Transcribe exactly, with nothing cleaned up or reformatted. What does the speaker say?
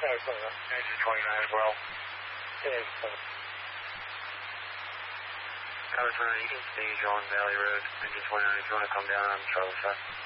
Yeah, it's twenty-nine. Engine twenty-nine as well. Yeah, it's twenty-nine. Tower twenty-nine, you can stage on Valley Road. Engine twenty-nine, if you want to come down on Charlie side.